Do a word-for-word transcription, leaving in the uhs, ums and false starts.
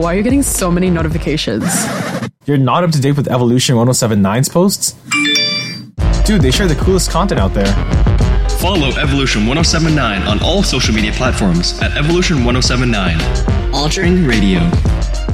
why are you getting so many notifications? You're not up to date with Evolution ten seventy-nine's posts? Dude, they share the coolest content out there. Follow Evolution ten seventy-nine on all social media platforms at Evolution ten seventy-nine. Altering Radio.